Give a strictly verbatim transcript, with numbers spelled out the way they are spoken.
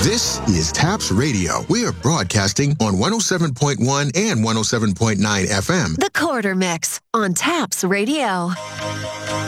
This is TAPS Radio. We are broadcasting on one oh seven point one and one oh seven point nine F M. The Quarter Mix on TAPS Radio.